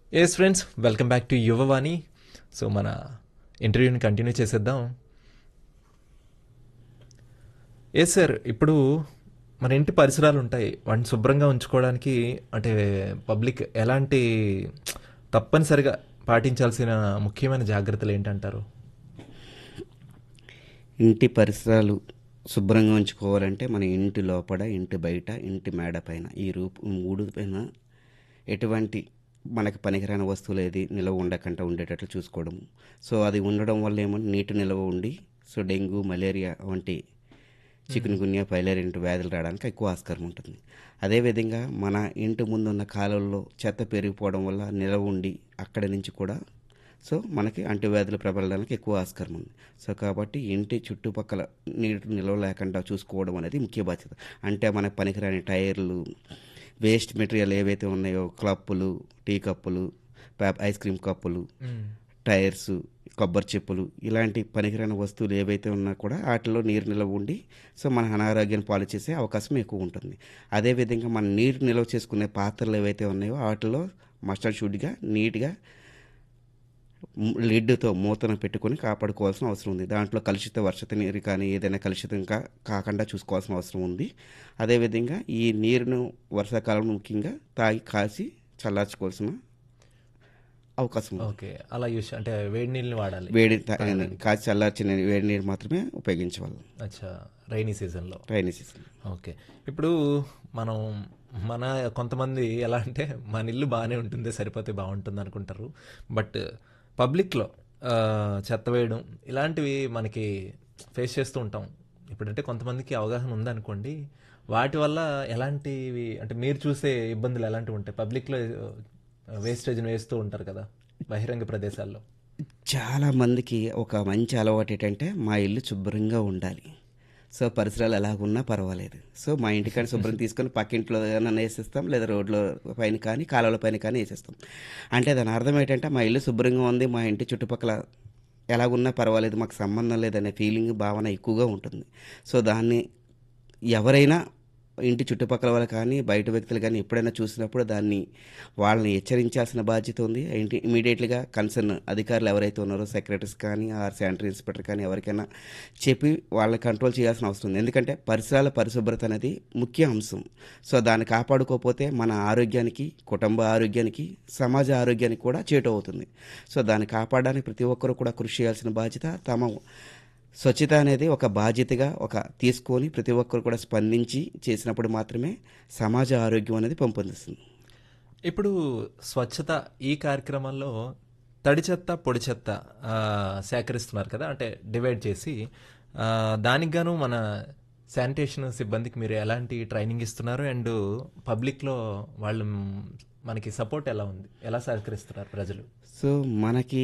Yes friends, welcome back to Yuvavani. So మన ఇంటర్వ్యూని continue చేసేద్దాం. Yes sir, ఇప్పుడు మన ఇంటి పరిసరాలు ఉంటాయి, వాటిని శుభ్రంగా ఉంచుకోవడానికి అంటే పబ్లిక్ ఎలాంటి తప్పనిసరిగా పాటించాల్సిన ముఖ్యమైన జాగ్రత్తలు ఏంటంటారు? ఇంటి పరిసరాలు శుభ్రంగా ఉంచుకోవాలంటే మన ఇంటి లోపల, ఇంటి బయట, ఇంటి మేడ పైన ఈ మూడు పైన ఎటువంటి మనకు పనికిరాని వస్తువులు ఏది నిల్వ ఉండకుండా ఉండేటట్లు చూసుకోవడము. సో అది ఉండడం వల్ల ఏమో నీటి నిల్వ ఉండి సో డెంగ్యూ, మలేరియా వంటి చికెన్ గున్యా, పైలేరియా వ్యాధులు రావడానికి ఎక్కువ ఆస్కారం ఉంటుంది. అదేవిధంగా మన ఇంటి ముందు ఉన్న కాలువల్లో చెత్త పెరిగిపోవడం వల్ల నిల్వ ఉండి అక్కడి నుంచి కూడా సో మనకి అంటువ్యాధులు ప్రబలడానికి ఎక్కువ ఆస్కారం ఉంది. సో కాబట్టి ఇంటి చుట్టుపక్కల నీరు నిల్వ లేకుండా చూసుకోవడం అనేది ముఖ్య బాధ్యత. అంటే మనకు పనికిరాని టైర్లు, వేస్ట్ మెటీరియల్ ఏవైతే ఉన్నాయో, కప్పులు, టీ కప్పులు, ఐస్ క్రీమ్ కప్పులు, టైర్స్, కొబ్బరి చెప్పులు, ఇలాంటి పనికిరాని వస్తువులు ఏవైతే ఉన్నా కూడా వాటిలో నీరు నిల్వ ఉండి సో మన అనారోగ్యాన్ని పాలు చేసే అవకాశం ఎక్కువ ఉంటుంది. అదేవిధంగా మన నీరు నిల్వ చేసుకునే పాత్రలు ఏవైతే ఉన్నాయో వాటిలో మస్టర్డ్ షూడ్గా నీట్గా లిడ్తో మూతను పెట్టుకొని కాపాడుకోవాల్సిన అవసరం ఉంది. దాంట్లో కలుషిత వర్షత నీరు కానీ ఏదైనా కలుషితంగా కాకుండా చూసుకోవాల్సిన అవసరం ఉంది. అదేవిధంగా ఈ నీరును వర్షాకాలంలో ముఖ్యంగా తాగి కాసి చల్లార్చుకోవాల్సిన అవకాశం ఉంది. ఓకే, అలా యూస్ అంటే వేడి నీళ్ళని వాడాలి. కాచి చల్లార్చిన వేడి నీరు మాత్రమే ఉపయోగించవాలి. అచ్చా, రైనీ సీజన్లో. Rainy season. ఓకే, ఇప్పుడు మనం మన కొంతమంది ఎలా అంటే మన ఇల్లు బాగానే ఉంటుంది, సరిపోతే బాగుంటుంది అనుకుంటారు. బట్ పబ్లిక్లో చెత్త వేయడం ఇలాంటివి మనకి ఫేస్ చేస్తూ ఉంటాం. ఇప్పుడంటే కొంతమందికి అవగాహన ఉందనుకోండి, వాటి వల్ల ఎలాంటివి అంటే మీరు చూసే ఇబ్బందులు ఎలాంటివి ఉంటాయి? పబ్లిక్లో వేస్టేజ్ని వేస్తూ ఉంటారు కదా బహిరంగ ప్రదేశాల్లో. చాలా మందికి ఒక మంచి అలవాటు ఏంటంటే మా ఇల్లు శుభ్రంగా ఉండాలి. సో పరిసరాలు ఎలాగున్నా పర్వాలేదు, సో మా ఇంటికాడ శుభ్రం తీసుకొని పక్కింట్లో ఏమైనా వేసేస్తాం, లేదా రోడ్ల పైన కానీ కాలువల పైన కానీ వేసేస్తాం. అంటే దాని అర్థం ఏంటంటే మా ఇల్లు శుభ్రంగా ఉంది, మా ఇంటి చుట్టుపక్కల ఎలాగున్నా పర్వాలేదు, మాకు సంబంధం లేదనే ఫీలింగ్, భావన ఎక్కువగా ఉంటుంది. సో దాన్ని ఎవరైనా ఇంటి చుట్టుపక్కల వాళ్ళు కానీ బయట వ్యక్తులు కానీ ఎప్పుడైనా చూసినప్పుడు దాన్ని వాళ్ళని హెచ్చరించాల్సిన బాధ్యత ఉంది. ఇమీడియట్లీగా కన్సర్న్ అధికారులు ఎవరైతే ఉన్నారో, సెక్రటరీస్ కానీ ఆర్ శానిటరీ ఇన్స్పెక్టర్ కానీ ఎవరికైనా చెప్పి వాళ్ళని కంట్రోల్ చేయాల్సిన అవసరం ఉంది. ఎందుకంటే పరిసరాల పరిశుభ్రత అనేది ముఖ్య అంశం. సో దాన్ని కాపాడుకోకపోతే మన ఆరోగ్యానికి, కుటుంబ ఆరోగ్యానికి, సమాజ ఆరోగ్యానికి కూడా చేటు అవుతుంది. సో దాన్ని కాపాడడానికి ప్రతి ఒక్కరూ కూడా కృషి చేయాల్సిన బాధ్యత, తమ స్వచ్ఛత అనేది ఒక బాధ్యతగా తీసుకొని ప్రతి ఒక్కరు కూడా స్పందించి చేసినప్పుడు మాత్రమే సమాజ ఆరోగ్యం అనేది పెంపొందిస్తుంది. ఇప్పుడు స్వచ్ఛత ఈ కార్యక్రమంలో తడి చెత్త, పొడి చెత్త సేకరిస్తున్నారు కదా, అంటే డివైడ్ చేసి. దానికి గాను మన శానిటేషన్ సిబ్బందికి మీరు ఎలాంటి ట్రైనింగ్ ఇస్తున్నారు? అండ్ పబ్లిక్లో వాళ్ళు మనకి సపోర్ట్ ఎలా ఉంది, ఎలా సహకరిస్తున్నారు ప్రజలు? సో మనకి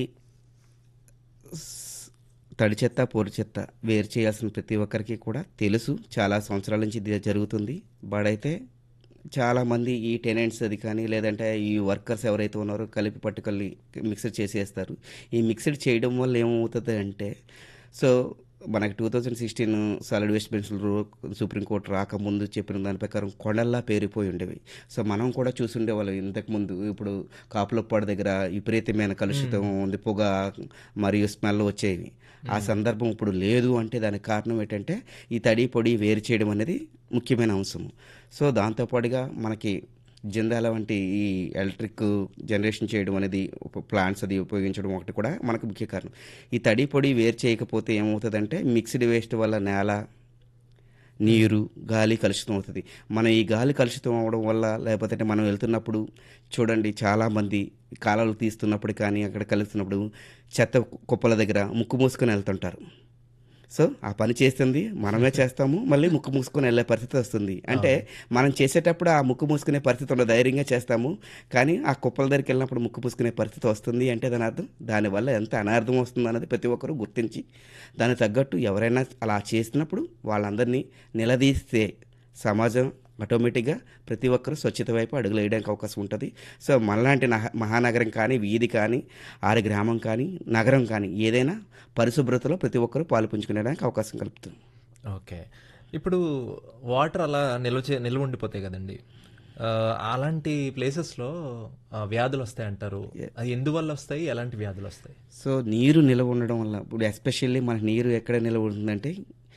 తడి చెత్త, పొడి చెత్త వేరు చేయాల్సిన ప్రతి ఒక్కరికి కూడా తెలుసు, చాలా సంవత్సరాల నుంచి ఇది జరుగుతుంది. బడైతే చాలామంది ఈ టెనెంట్స్ అది కానీ లేదంటే ఈ వర్కర్స్ ఎవరైతే ఉన్నారో కలిపి పట్టుకెళ్ళి మిక్సర్ చేసేస్తారు. ఈ మిక్సర్ చేయడం వల్ల ఏమవుతుంది అంటే సో మనకి 2016 సాలిడ్ వేస్ట్ బిన్స్ సుప్రీంకోర్టు రాకముందు చెప్పిన దాని ప్రకారం కొండల్లా పేరిపోయి ఉండేవి. సో మనం కూడా చూసుండేవాళ్ళం ఇంతకుముందు. ఇప్పుడు కాపులప్పాడు దగ్గర విపరీతమైన కలుషితం ఉంది, పొగ మరియు స్మెల్ వచ్చేవి. ఆ సందర్భం ఇప్పుడు లేదు. అంటే దానికి కారణం ఏంటంటే ఈ తడి పొడి వేరు చేయడం అనేది ముఖ్యమైన అంశం. సో దాంతోపాటుగా మనకి జిందాల వంటి ఈ ఎలక్ట్రిక్ జనరేషన్ చేయడం అనేది, ప్లాంట్స్ అది ఉపయోగించడం ఒకటి కూడా మనకు ముఖ్య కారణం. ఈ తడి పొడి వేరు చేయకపోతే ఏమవుతుందంటే మిక్స్డ్ వేస్ట్ వల్ల నేల, నీరు, గాలి కలుషితం అవుతుంది. మనం ఈ గాలి కలుషితం అవ్వడం వల్ల లేకపోతే మనం వెళ్తున్నప్పుడు చూడండి చాలామంది కాలువలు తీస్తున్నప్పుడు కానీ అక్కడ కలుస్తున్నప్పుడు చెత్త కుప్పల దగ్గర ముక్కు మూసుకొని వెళ్తుంటారు. సో ఆ పని చేస్తుంది మనమే చేస్తాము, మళ్ళీ ముక్కు మూసుకొని వెళ్ళే పరిస్థితి వస్తుంది. అంటే మనం చేసేటప్పుడు ఆ ముక్కు మూసుకునే పరిస్థితి ఉండదు, ధైర్యంగా చేస్తాము. కానీ ఆ కుప్పల దగ్గరికి వెళ్ళినప్పుడు ముక్కు మూసుకునే పరిస్థితి వస్తుంది. అంటే దాని అర్థం దానివల్ల ఎంత అనార్థం వస్తుంది అనేది ప్రతి ఒక్కరూ గుర్తించి దానికి తగ్గట్టు ఎవరైనా అలా చేసినప్పుడు వాళ్ళందరినీ నిలదీస్తే సమాజం ఆటోమేటిక్గా ప్రతి ఒక్కరూ స్వచ్ఛత వైపు అడుగులు వేయడానికి అవకాశం ఉంటుంది. సో మనలాంటి మహానగరం కానీ, వీధి కానీ, ఆరు గ్రామం కానీ, నగరం కానీ ఏదైనా పరిశుభ్రతలో ప్రతి ఒక్కరూ పాలు పంచుకునేడానికి అవకాశం కలుపుతుంది. ఓకే, ఇప్పుడు వాటర్ అలా నిల్వ ఉండిపోతాయి కదండి. అలాంటి ప్లేసెస్‌లో వ్యాధులొస్తాయంటారు. అది ఎందువల్ల వస్తాయి? ఎలాంటి వ్యాధులొస్తాయి? సో నీరు నిల్వ ఉండడం వల్ల ఇప్పుడు ఎస్పెషల్లీ మనకు నీరు ఎక్కడ నిల్వ ఉంటుందంటే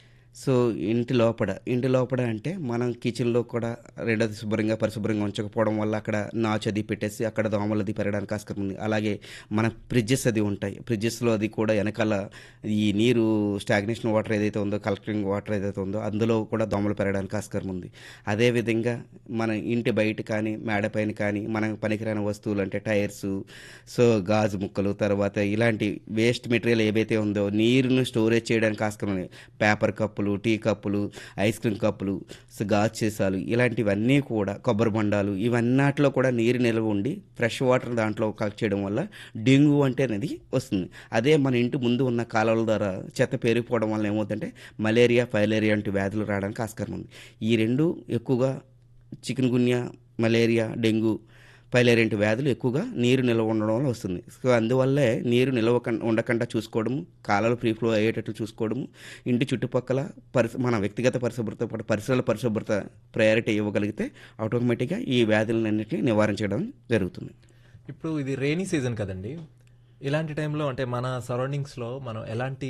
సో ఇంటి లోపల అంటే మనం కిచెన్లో కూడా రెండోది పరిశుభ్రంగా ఉంచకపోవడం వల్ల అక్కడ నాచు అది పెట్టేసి అక్కడ దోమలు అది పెరగడానికి ఆస్కారం ఉంది. అలాగే మన ఫ్రిడ్జెస్ అది ఉంటాయి. ఫ్రిడ్జెస్లో అది కూడా వెనకాల ఈ నీరు స్టాగ్నేషన్ వాటర్ ఏదైతే ఉందో, కలెక్టింగ్ వాటర్ ఏదైతే ఉందో అందులో కూడా దోమలు పెరగడానికి ఆస్కారం ఉంది. అదేవిధంగా మన ఇంటి బయట కానీ మేడ పైన కానీ మనకు పనికిరాని వస్తువులు అంటే టైర్స్, సో గాజు ముక్కలు, తర్వాత ఇలాంటి వేస్ట్ మెటీరియల్ ఏవైతే ఉందో నీరును స్టోరేజ్ చేయడానికి ఆస్కారం ఉంది. పేపర్ కప్పులు, టీ కప్పులు, ఐస్ క్రీమ్ కప్పులు, సో గాజు సీసాలు ఇలాంటివన్నీ కూడా, కొబ్బరి బొండాలు, ఇవన్నిట్లో కూడా నీరు నిల్వ ఉండి ఫ్రెష్ వాటర్ దాంట్లో కలెక్ట్ చేయడం వల్ల డెంగ్యూ అంటే అనేది వస్తుంది. అదే మన ఇంటి ముందు ఉన్న కాలువల ద్వారా చెత్త పెరిగిపోవడం వల్ల ఏమవుతుందంటే మలేరియా, ఫైలేరియా వంటి వ్యాధులు రావడానికి ఆస్కారం ఉంది. ఈ రెండు ఎక్కువగా చికెన్ గున్యా, మలేరియా, డెంగ్యూ, ఫైలేరియా వంటి వ్యాధులు ఎక్కువగా నీరు నిల్వ ఉండడం వల్ల వస్తుంది. సో అందువల్లే నీరు ఉండకుండా చూసుకోవడము, కాలాలు ఫ్రీ ఫ్లో అయ్యేటట్లు చూసుకోవడము, ఇంటి చుట్టుపక్కల మన వ్యక్తిగత పరిశుభ్రత పాటు పరిసరాల పరిశుభ్రత ప్రయారిటీ ఇవ్వగలిగితే ఆటోమేటిక్గా ఈ వ్యాధులన్నింటినీ నివారించడం జరుగుతుంది. ఇప్పుడు ఇది రెయినీ సీజన్ కదండీ! ఇలాంటి టైంలో అంటే మన సరౌండింగ్స్‌లో మనం ఎలాంటి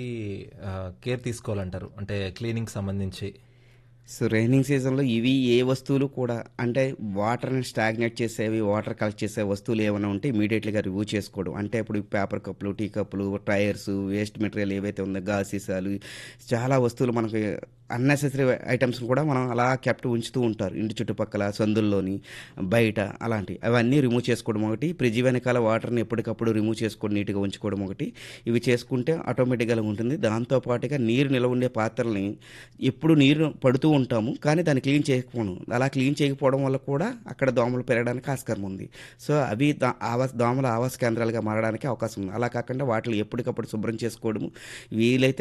కేర్ తీసుకోవాలంటారు? అంటే క్లీనింగ్‌కి సంబంధించి. సో రైనింగ్ సీజన్లో ఇవి ఏ వస్తువులు కూడా అంటే వాటర్ని స్టాగ్నేట్ చేసేవి, వాటర్ కలెక్ట్ చేసే వస్తువులు ఏమైనా ఉంటే ఇమీడియట్లీగా రిమూవ్ చేసుకోవడం. అంటే ఇప్పుడు పేపర్ కప్పులు, టీ కప్పులు, టైర్స్, వేస్ట్ మెటీరియల్ ఏవైతే ఉందో గాజు సీసాలు, చాలా వస్తువులు మనకి అన్నెసెసరీ ఐటమ్స్ కూడా మనం అలా ఉంచుతూ ఉంటారు ఇంటి చుట్టుపక్కల, సందుల్లోని, బయట అలాంటివి. అవన్నీ రిమూవ్ చేసుకోవడం ఒకటి, ఫ్రిడ్జ్ వెనకాల వాటర్ని ఎప్పటికప్పుడు రిమూవ్ చేసుకొని నీట్గా ఉంచుకోవడం ఒకటి. ఇవి చేసుకుంటే ఆటోమేటిక్గా ఉంటుంది. దాంతోపాటుగా నీరు నిల్వ ఉండే పాత్రల్ని ఎప్పుడు నీరు పడుతూ ఉంటాము కానీ దాన్ని క్లీన్ చేయకపోవడం, అలా క్లీన్ చేయకపోవడం వల్ల కూడా అక్కడ దోమలు పెరగడానికి ఆస్కారం ఉంది. సో అవి దోమల ఆవాస కేంద్రాలుగా మారడానికి అవకాశం ఉంది. అలా కాకుండా వాటిని ఎప్పటికప్పుడు శుభ్రం చేసుకోవడము, వీలైతే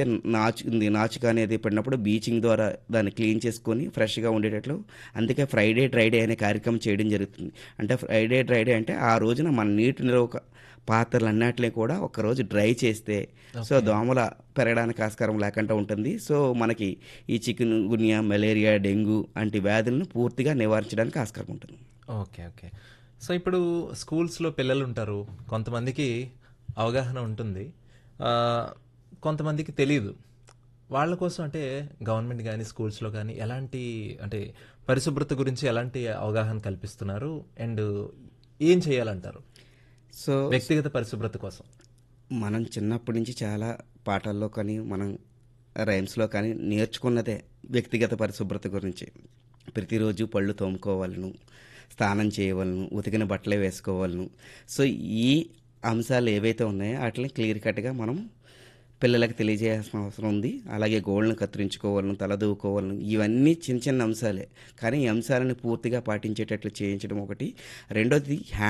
నాచు అనేది పడినప్పుడు బీచింగ్ ద్వారా దాన్ని క్లీన్ చేసుకొని ఫ్రెష్గా ఉండేటట్లు. అందుకే ఫ్రైడే డ్రైడే అనే కార్యక్రమం చేయడం జరుగుతుంది. అంటే ఫ్రైడే డ్రైడే అంటే ఆ రోజున మన నీటి నిల్వ పాత్రలు అన్నిటిని కూడా ఒకరోజు డ్రై చేస్తే సో దోమల పెరగడానికి ఆస్కారం లేకుండా ఉంటుంది. సో మనకి ఈ చికెన్ గున్యా, మలేరియా, డెంగ్యూ వంటి వ్యాధులను పూర్తిగా నివారించడానికి ఆస్కారం ఉంటుంది. ఓకే. ఓకే. సో ఇప్పుడు స్కూల్స్‌లో పిల్లలు ఉంటారు. కొంతమందికి అవగాహన ఉంటుంది. కొంతమందికి తెలీదు. వాళ్ళ కోసం అంటే గవర్నమెంట్ గానీ, స్కూల్స్‌లో గానీ ఎలాంటి అంటే పరిశుభ్రత గురించి ఎలాంటి అవగాహన కల్పిస్తున్నారు? అండ్ ఏం చేయాలంటారు? సో వ్యక్తిగత పరిశుభ్రత కోసం. మనం చిన్నప్పటి నుంచి చాలా పాఠాల్లో కానీ మనం రైమ్స్లో కానీ నేర్చుకున్నదే వ్యక్తిగత పరిశుభ్రత గురించి. ప్రతిరోజు పళ్ళు తోముకోవాలను, స్నానం చేయవలను, ఉతికిన బట్టలే వేసుకోవాలను. సో ఈ అంశాలు ఏవైతే ఉన్నాయో వాటిని క్లియర్ కట్గా మనం పిల్లలకు తెలియజేయాల్సిన అవసరం ఉంది. అలాగే గోళ్ళను కత్తిరించుకోవాలను, తలదూకోవాలను, ఇవన్నీ చిన్న చిన్న అంశాలే కానీ ఈ అంశాలను పూర్తిగా పాటించేటట్లు చేయించడం ఒకటి. రెండోది